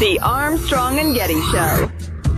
The Armstrong and Getty Show.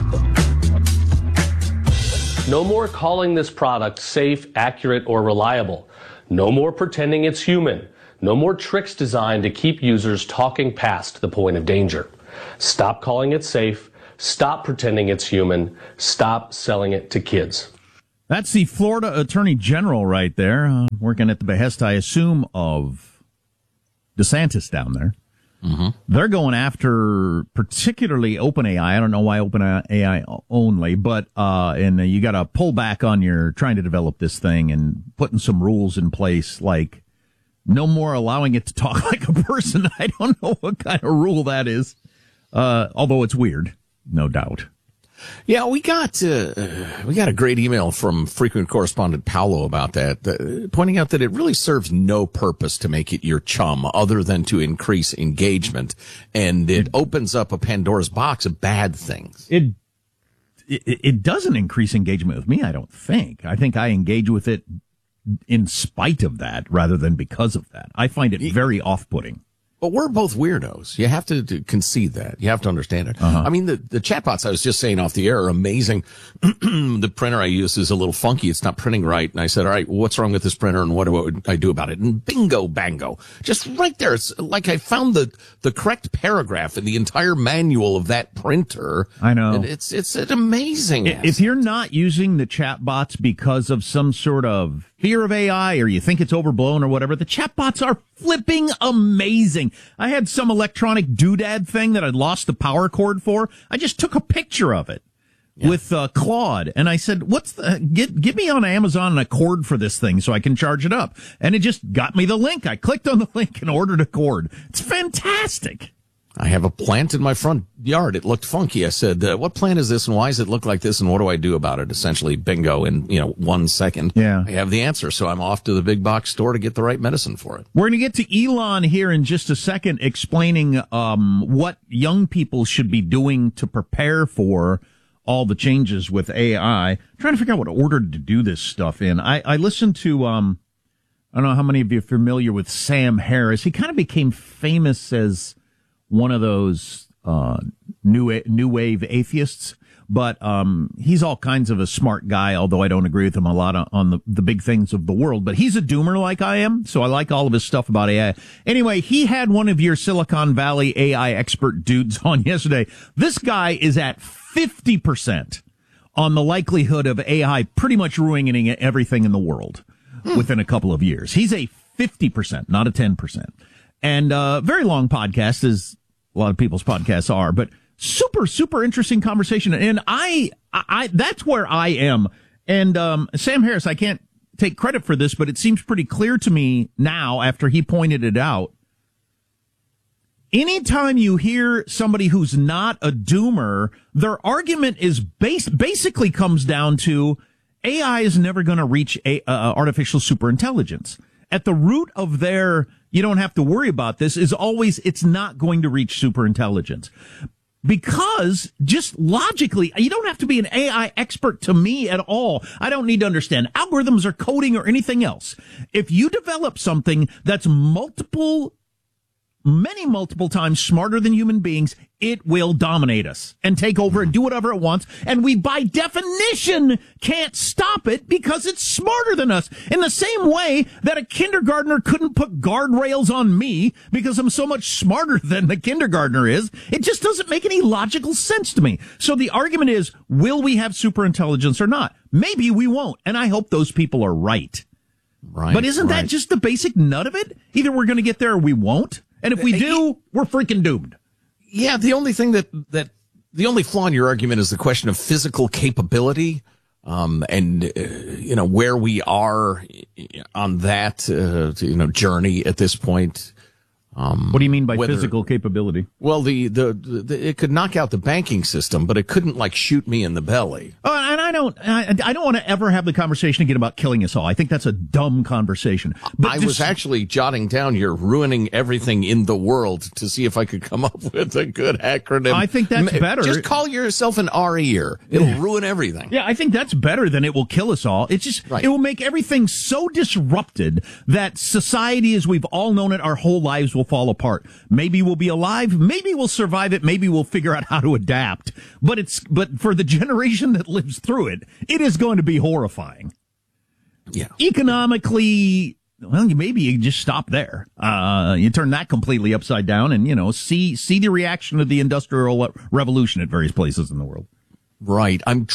No more calling this product safe, accurate, or reliable. No more pretending it's human. No more tricks designed to keep users talking past the point of danger. Stop calling it safe. Stop pretending it's human. Stop selling it to kids. That's the Florida Attorney General right there, working at the behest, I assume, of DeSantis down there. Mm-hmm. They're going after particularly OpenAI. I don't know why OpenAI only, but and you got to pull back on your trying to develop this thing and putting some rules in place, like no more allowing it to talk like a person. I don't know what kind of rule that is, although it's weird, no doubt. Yeah, we got a great email from frequent correspondent Paolo about that, pointing out that it really serves no purpose to make it your chum other than to increase engagement, and it opens up a Pandora's box of bad things. It doesn't increase engagement with me, I don't think. I think I engage with it in spite of that rather than because of that. I find it very off-putting. But we're both weirdos. You have to concede that. You have to understand it. I mean, the chatbots I was just saying off the air are amazing. The printer I use is a little funky. It's not printing right. And I said, all right, what's wrong with this printer and what do I do about it? And bingo, bango. Just right there. It's like I found the correct paragraph in the entire manual of that printer. I know. And it's an amazing. If you're not using the chatbots because of some sort of fear of AI or you think it's overblown or whatever, the chatbots are flipping amazing. I had some electronic doodad thing that I'd lost the power cord for. I just took a picture of it with Claude, and I said, give me on Amazon a cord for this thing so I can charge it up. And it just got me the link. I clicked on the link and ordered a cord. It's fantastic. I have a plant in my front yard. It looked funky. I said, what plant is this and why does it look like this and what do I do about it? Essentially, bingo, in 1 second. Yeah. I have the answer. So I'm off to the big box store to get the right medicine for it. We're going to get to Elon here in just a second, explaining what young people should be doing to prepare for all the changes with AI. I'm trying to figure out what order to do this stuff in. I listened to, I don't know how many of you are familiar with Sam Harris. He kind of became famous as one of those new wave atheists, but he's all kinds of a smart guy, although I don't agree with him a lot on the big things of the world. But he's a doomer like I am, so I like all of his stuff about AI. Anyway, he had one of your Silicon Valley AI expert dudes on yesterday. This guy is at 50% on the likelihood of AI pretty much ruining everything in the world within a couple of years. He's a 50%, not a 10%. And very long podcast, as a lot of people's podcasts are, but super, super interesting conversation. And I that's where I am. And Sam Harris, I can't take credit for this, but it seems pretty clear to me now after he pointed it out. Anytime you hear somebody who's not a doomer, their argument is basically comes down to AI is never going to reach artificial superintelligence. At the root of their, you don't have to worry about this, is always it's not going to reach superintelligence. Because just logically, you don't have to be an AI expert to me at all. I don't need to understand algorithms or coding or anything else. If you develop something that's multiple times smarter than human beings, it will dominate us and take over and do whatever it wants. And we, by definition, can't stop it because it's smarter than us. In the same way that a kindergartner couldn't put guardrails on me because I'm so much smarter than the kindergartner is. It just doesn't make any logical sense to me. So the argument is, will we have superintelligence or not? Maybe we won't. And I hope those people are right. Right. But isn't that just the basic nut of it? Either we're going to get there or we won't. And if we do, we're freaking doomed. Yeah, the only thing the only flaw in your argument is the question of physical capability, and where we are on that, journey at this point. What do you mean by physical capability? Well, it could knock out the banking system, but it couldn't shoot me in the belly. Oh, and I don't want to ever have the conversation again about killing us all. I think that's a dumb conversation. But I was actually jotting down you're ruining everything in the world to see if I could come up with a good acronym. I think that's better. Just call yourself an REer. It'll ruin everything. Yeah, I think that's better than it will kill us all. It's just, It will make everything so disrupted that society as we've all known it our whole lives will will fall apart. Maybe we'll be alive. Maybe we'll survive it. Maybe we'll figure out how to adapt. But for the generation that lives through it, it is going to be horrifying. Yeah. Economically, well, maybe you just stop there. You turn that completely upside down and, see the reaction of the Industrial Revolution at various places in the world. Right. I'm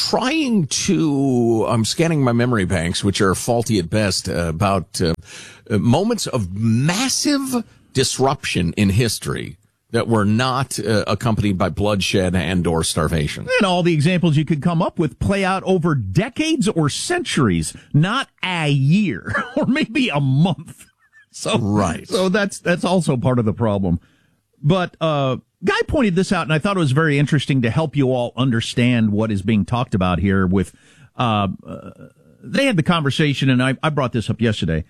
scanning my memory banks, which are faulty at best, about moments of massive disruption in history that were not accompanied by bloodshed and or starvation. And all the examples you could come up with play out over decades or centuries, not a year or maybe a month. Right. So that's also part of the problem. But Guy pointed this out, and I thought it was very interesting to help you all understand what is being talked about here with, they had the conversation, and I brought this up yesterday.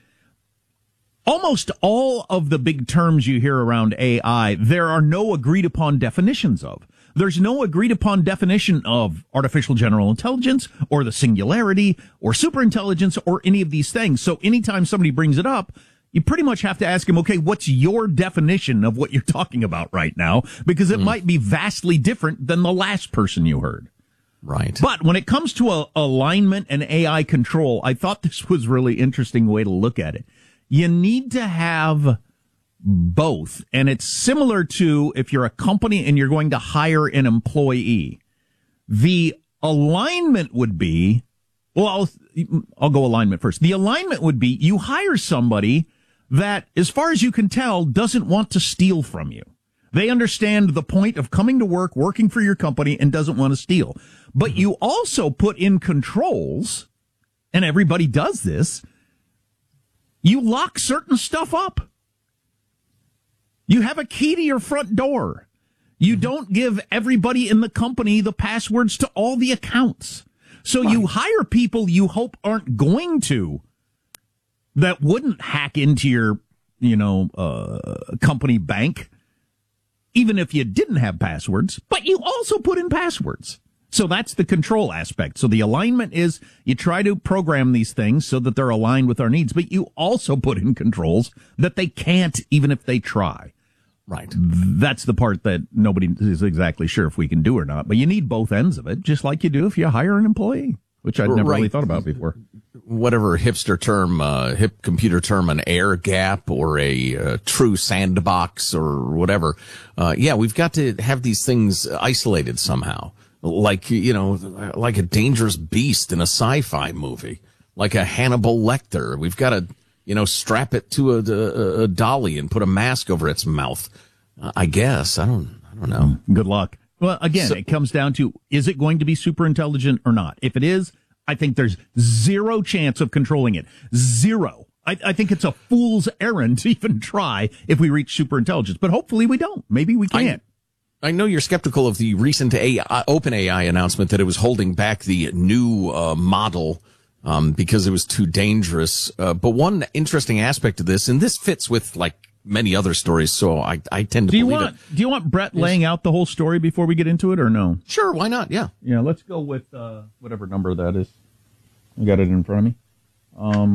Almost all of the big terms you hear around AI, there are no agreed upon definitions of. There's no agreed upon definition of artificial general intelligence or the singularity or superintelligence or any of these things. So anytime somebody brings it up, you pretty much have to ask him, okay, what's your definition of what you're talking about right now? Because it might be vastly different than the last person you heard. Right. But when it comes to alignment and AI control, I thought this was a really interesting way to look at it. You need to have both. And it's similar to if you're a company and you're going to hire an employee. The alignment would be, well, I'll go alignment first. The alignment would be you hire somebody that, as far as you can tell, doesn't want to steal from you. They understand the point of coming to work, working for your company, and doesn't want to steal. But you also put in controls, and everybody does this. You lock certain stuff up. You have a key to your front door. You don't give everybody in the company the passwords to all the accounts. So you hire people you hope aren't going to, that wouldn't hack into your, company bank, even if you didn't have passwords, but you also put in passwords. So that's the control aspect. So the alignment is you try to program these things so that they're aligned with our needs, but you also put in controls that they can't even if they try. Right. That's the part that nobody is exactly sure if we can do or not. But you need both ends of it, just like you do if you hire an employee, which I'd never really thought about before. Whatever hipster term, hip computer term, an air gap or a true sandbox or whatever. We've got to have these things isolated somehow. Like a dangerous beast in a sci-fi movie, like a Hannibal Lecter. We've got to, strap it to a dolly and put a mask over its mouth. I guess. I don't know. Good luck. Well, again, it comes down to, is it going to be super intelligent or not? If it is, I think there's zero chance of controlling it. Zero. I think it's a fool's errand to even try if we reach super intelligence, but hopefully we don't. Maybe we can't. I know you're skeptical of the recent OpenAI announcement that it was holding back the new model because it was too dangerous. But one interesting aspect of this, and this fits with like many other stories, so I tend to believe it. Do you want Brett laying out the whole story before we get into it, or no? Sure, why not? Yeah. Yeah, let's go with whatever number that is. I got it in front of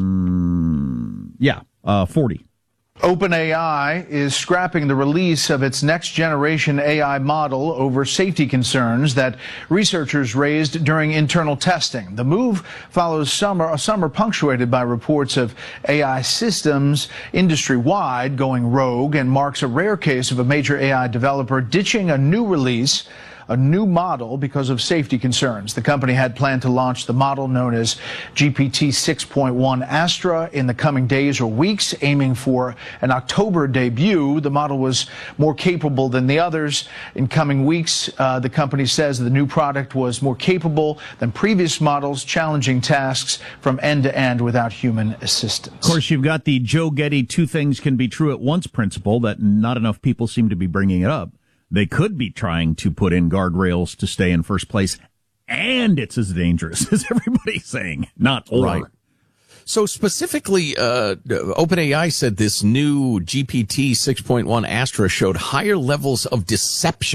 me. 40. OpenAI is scrapping the release of its next-generation AI model over safety concerns that researchers raised during internal testing. The move follows a summer punctuated by reports of AI systems industry-wide going rogue and marks a rare case of a major AI developer ditching a new release, a new model, because of safety concerns. The company had planned to launch the model known as GPT 6.1 Astra in the coming days or weeks, aiming for an October debut. The model was more capable than the others. In coming weeks, the company says the new product was more capable than previous models, challenging tasks from end to end without human assistance. Of course, you've got the Joe Getty two things can be true at once principle that not enough people seem to be bringing it up. They could be trying to put in guardrails to stay in first place, and it's as dangerous as everybody's saying, not or. Right. So specifically, OpenAI said this new GPT 6.1 Astra showed higher levels of deception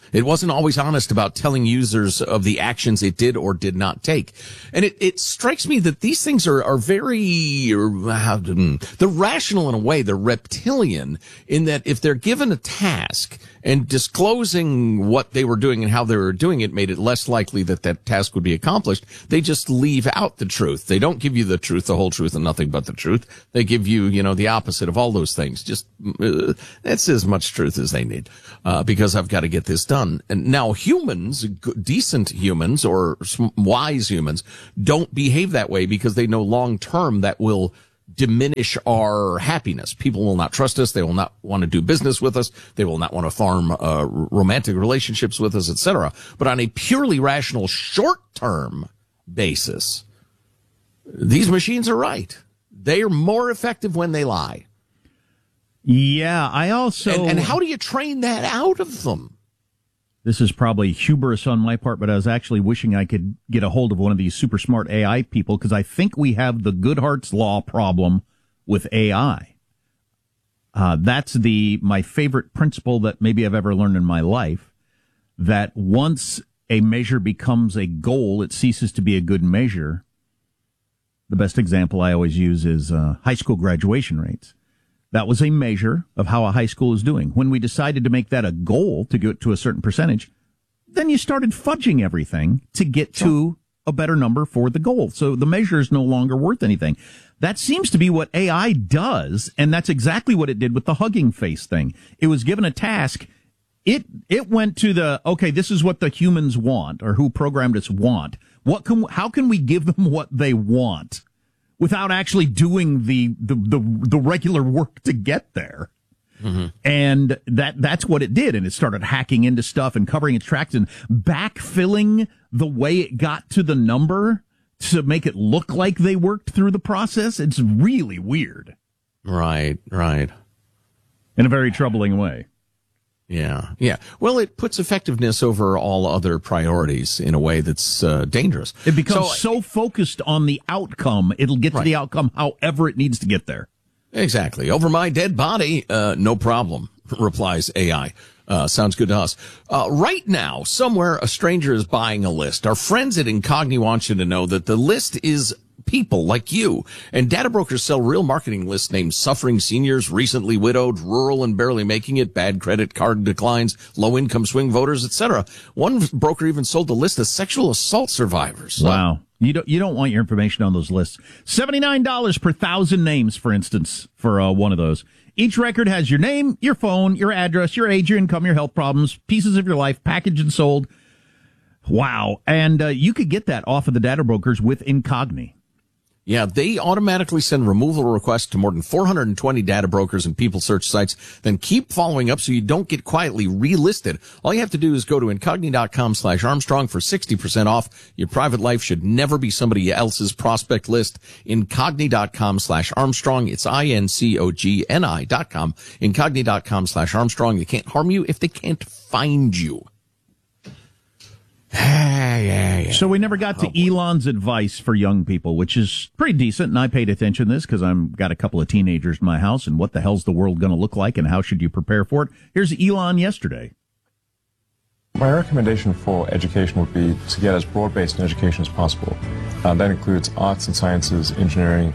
It wasn't always honest about telling users of the actions it did or did not take. And it strikes me that these things are very, they're rational in a way. They're reptilian in that if they're given a task and disclosing what they were doing and how they were doing it made it less likely that that task would be accomplished, they just leave out the truth. They don't give you the truth, the whole truth, and nothing but the truth. They give you, the opposite of all those things. Just, that's as much truth as they need, because I've got to get this done. And now humans, decent humans or wise humans, don't behave that way because they know long term that will diminish our happiness. People will not trust us. They will not want to do business with us. They will not want to form romantic relationships with us, etc. But on a purely rational short-term basis, these machines are right. They are more effective when they lie. Yeah, I also... And how do you train that out of them? This is probably hubris on my part, but I was actually wishing I could get a hold of one of these super smart AI people, because I think we have the Goodhart's Law problem with AI. That's my favorite principle that maybe I've ever learned in my life, that once a measure becomes a goal, it ceases to be a good measure. The best example I always use is high school graduation rates. That was a measure of how a high school is doing. When we decided to make that a goal to get to a certain percentage, then you started fudging everything to get to a better number for the goal. So the measure is no longer worth anything. That seems to be what AI does, and that's exactly what it did with the Hugging Face thing. It was given a task. It went to okay, this is what the humans want, or who programmed us want. How can we give them what they want without actually doing the regular work to get there? Mm-hmm. And that's what it did. And it started hacking into stuff and covering its tracks and backfilling the way it got to the number to make it look like they worked through the process. It's really weird. Right. In a very troubling way. Yeah. Well, it puts effectiveness over all other priorities in a way that's dangerous. It becomes so focused on the outcome, it'll get to the outcome however it needs to get there. Exactly. Over my dead body, no problem, replies AI. Sounds good to us. Right now, somewhere, a stranger is buying a list. Our friends at Incogni want you to know that the list is people like you. And data brokers sell real marketing lists named suffering seniors, recently widowed, rural and barely making it, bad credit card declines, low-income swing voters, etc. One broker even sold a list of sexual assault survivors. Wow. You don't want your information on those lists. $79 per 1,000 names, for instance, for one of those. Each record has your name, your phone, your address, your age, your income, your health problems, pieces of your life, packaged and sold. Wow. And you could get that off of the data brokers with Incogni. Yeah, they automatically send removal requests to more than 420 data brokers and people search sites, then keep following up so you don't get quietly relisted. All you have to do is go to Incogni.com/Armstrong for 60% off. Your private life should never be somebody else's prospect list. Incogni.com/Armstrong. It's INCOGNI.com. Incogni.com/Armstrong. They can't harm you if they can't find you. Yeah. So we never got to Elon's advice for young people, which is pretty decent, and I paid attention to this because I've got a couple of teenagers in my house, and what the hell's the world going to look like, and how should you prepare for it? Here's Elon yesterday. My recommendation for education would be to get as broad-based an education as possible. That includes arts and sciences, engineering,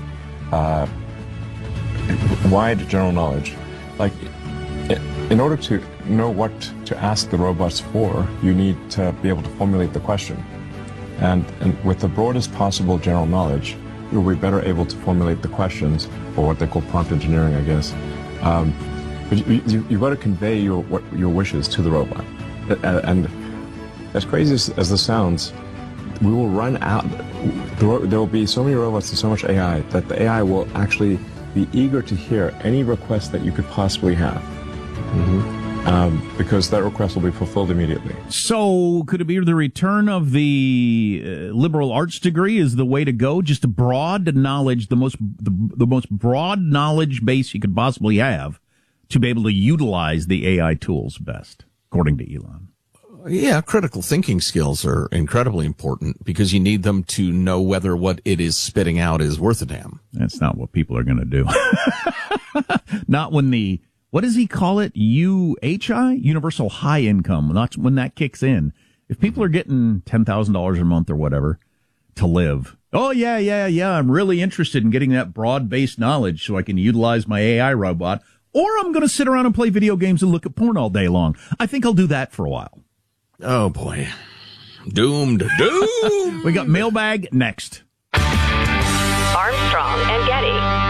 wide general knowledge. In order to know what to ask the robots for, you need to be able to formulate the question. And with the broadest possible general knowledge, you'll be better able to formulate the questions, or what they call prompt engineering, I guess. But you've got to convey your wishes to the robot. And as crazy as this sounds, we will run out. There will be so many robots and so much AI that the AI will actually be eager to hear any request that you could possibly have. Because that request will be fulfilled immediately. So could it be the return of the liberal arts degree is the way to go? Just a broad knowledge, the most broad knowledge base you could possibly have to be able to utilize the AI tools best, according to Elon. Yeah, critical thinking skills are incredibly important because you need them to know whether what it is spitting out is worth a damn. That's not what people are going to do. Not when the what does he call it? UHI? Universal High Income. That's when that kicks in. If people are getting $10,000 a month or whatever to live, oh, yeah, I'm really interested in getting that broad-based knowledge so I can utilize my AI robot, or I'm going to sit around and play video games and look at porn all day long. I think I'll do that for a while. Oh, boy. Doomed. We got mailbag next. Armstrong and Getty.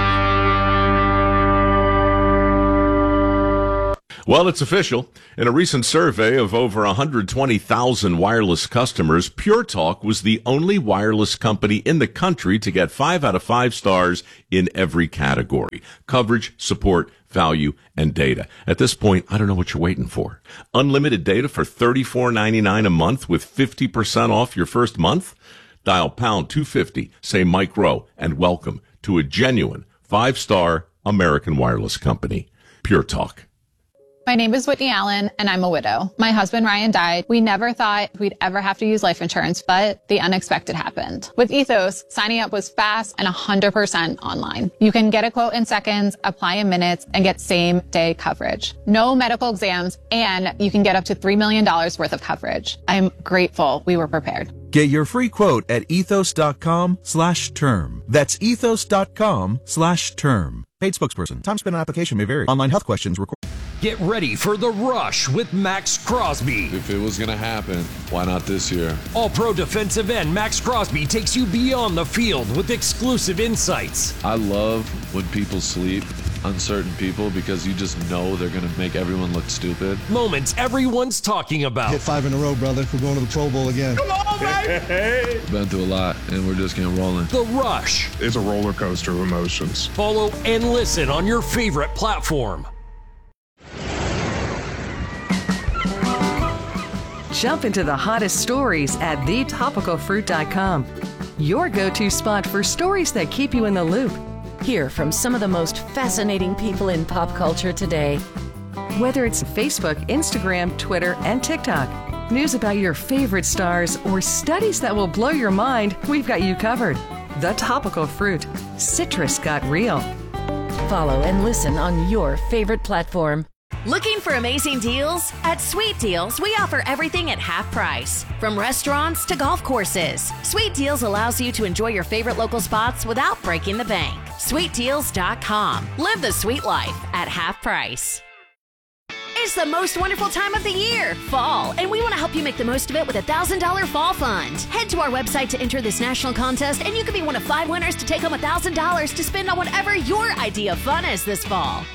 Well, it's official. In a recent survey of over 120,000 wireless customers, Pure Talk was the only wireless company in the country to get 5 out of 5 stars in every category: coverage, support, value, and data. At this point, I don't know what you're waiting for. Unlimited data for $34.99 a month with 50% off your first month? Dial pound 250, say Mike Rowe, and welcome to a genuine 5-star American wireless company. Pure Talk. My name is Whitney Allen, and I'm a widow. My husband, Ryan, died. We never thought we'd ever have to use life insurance, but the unexpected happened. With Ethos, signing up was fast and 100% online. You can get a quote in seconds, apply in minutes, and get same-day coverage. No medical exams, and you can get up to $3 million worth of coverage. I'm grateful we were prepared. Get your free quote at ethos.com/term. That's ethos.com/term. Paid spokesperson. Time spent on application may vary. Online health questions required. Get ready for The Rush with Max Crosby. If it was going to happen, why not this year? All-pro defensive end Max Crosby takes you beyond the field with exclusive insights. I love when people sleep on certain people because you just know they're going to make everyone look stupid. Moments everyone's talking about. Hit 5 in a row, brother. We're going to the Pro Bowl again. Come on, baby! Been through a lot, and we're just getting rolling. The Rush. It's a roller coaster of emotions. Follow and listen on your favorite platform. Jump into the hottest stories at thetopicalfruit.com. Your go-to spot for stories that keep you in the loop. Hear from some of the most fascinating people in pop culture today. Whether it's Facebook, Instagram, Twitter, and TikTok, news about your favorite stars, or studies that will blow your mind, we've got you covered. The Topical Fruit. Citrus got real. Follow and listen on your favorite platform. Looking for amazing deals? At Sweet Deals, we offer everything at half price. From restaurants to golf courses, Sweet Deals allows you to enjoy your favorite local spots without breaking the bank. SweetDeals.com. Live the sweet life at half price. It's the most wonderful time of the year, fall, and we want to help you make the most of it with a $1,000 fall fund. Head to our website to enter this national contest, and you could be one of 5 winners to take home $1,000 to spend on whatever your idea of fun is this fall.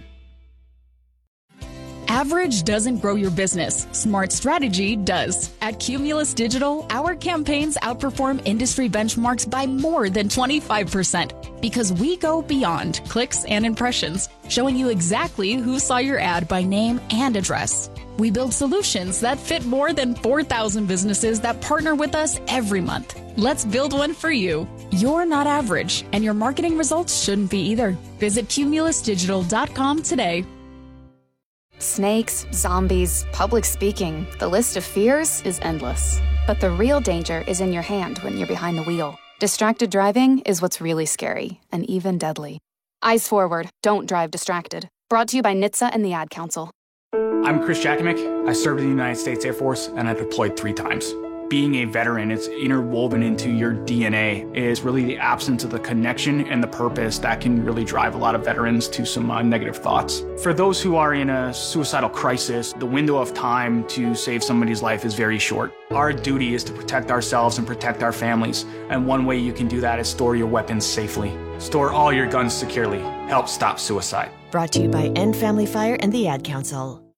Average doesn't grow your business. Smart strategy does. At Cumulus Digital, our campaigns outperform industry benchmarks by more than 25% because we go beyond clicks and impressions, showing you exactly who saw your ad by name and address. We build solutions that fit more than 4,000 businesses that partner with us every month. Let's build one for you. You're not average, and your marketing results shouldn't be either. Visit cumulusdigital.com today. Snakes, zombies, public speaking. The list of fears is endless. But the real danger is in your hand when you're behind the wheel. Distracted driving is what's really scary and even deadly. Eyes forward. Don't drive distracted. Brought to you by NHTSA and the Ad Council. I'm Chris Jakimick. I served in the United States Air Force and I deployed 3 times. Being a veteran, it's interwoven into your DNA. It is really the absence of the connection and the purpose that can really drive a lot of veterans to some negative thoughts. For those who are in a suicidal crisis, the window of time to save somebody's life is very short. Our duty is to protect ourselves and protect our families. And one way you can do that is store your weapons safely. Store all your guns securely. Help stop suicide. Brought to you by End Family Fire and the Ad Council.